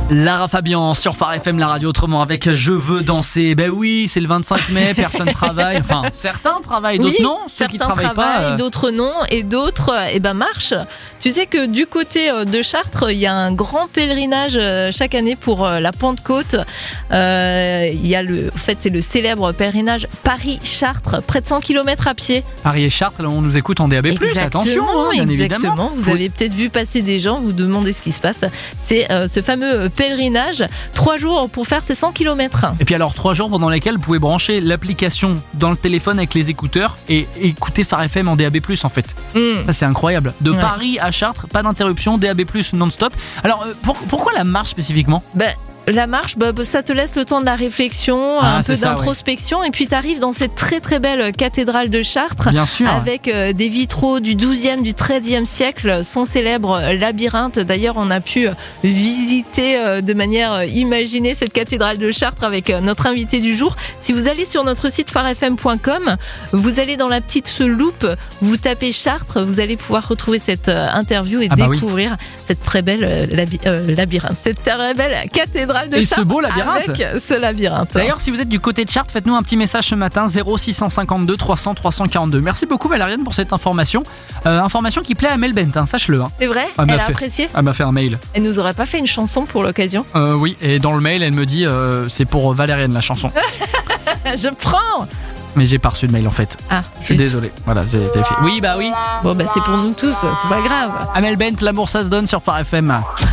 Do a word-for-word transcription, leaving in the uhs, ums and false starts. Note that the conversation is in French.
Lara Fabian sur Phare F M, la radio autrement avec Je veux danser. Ben oui, c'est le vingt-cinq mai, personne travaille. Enfin, certains travaillent, d'autres oui, non. Ceux qui travaillent, travaillent pas, euh... d'autres non, et d'autres eh ben marchent. Tu sais que du côté de Chartres, il y a un grand pèlerinage chaque année pour la Pentecôte. Euh, il y a le, en fait, c'est le célèbre pèlerinage Paris-Chartres, près de cent kilomètres à pied. Paris et Chartres, là, on nous écoute en D A B plus, attention, hein, bien exactement. évidemment. Vous avez peut-être vu passer des gens, vous demandez ce qui se passe. C'est euh, ce fameux pèlerinage, trois jours pour faire ces cent kilomètres. Et puis alors trois jours pendant lesquels vous pouvez brancher l'application dans le téléphone avec les écouteurs et écouter Phare F M en D A B plus en fait. Mm. Ça c'est incroyable. De ouais. Paris à Chartres, pas d'interruption, D A B plus non-stop. Alors euh, pour, pourquoi la marche spécifiquement ? Ben La marche, bah, ça te laisse le temps de la réflexion, ah, un peu ça, d'introspection, ouais. Et puis tu arrives dans cette très très belle cathédrale de Chartres, bien sûr, avec euh, des vitraux du douzième, du treizième siècle, son célèbre labyrinthe. D'ailleurs, on a pu visiter euh, de manière imaginée cette cathédrale de Chartres avec euh, notre invité du jour. Si vous allez sur notre site phare f m point com, vous allez dans la petite loupe, vous tapez Chartres, vous allez pouvoir retrouver cette euh, interview et ah bah découvrir oui. cette très belle euh, labi- euh, labyrinthe, cette très belle cathédrale. De et Chartres, ce beau labyrinthe avec ce labyrinthe. D'ailleurs, si vous êtes du côté de Chartres, faites-nous un petit message ce matin, zéro six cent cinquante-deux trois cents trois cent quarante-deux. Merci beaucoup Valériane pour cette information. Euh, information qui plaît à Mel Bent, hein, sache-le. Hein. C'est vrai, elle, elle a fait, apprécié. Elle m'a fait un mail. Elle nous aurait pas fait une chanson pour l'occasion ? euh, Oui, et dans le mail, elle me dit euh, c'est pour Valériane la chanson. Je prends. Mais j'ai pas reçu de mail en fait. Ah, je suis désolé. Voilà, j'ai été fait. Oui, bah oui. Bon, bah c'est pour nous tous, c'est pas grave. Amel Bent, l'amour ça se donne sur Phare F M.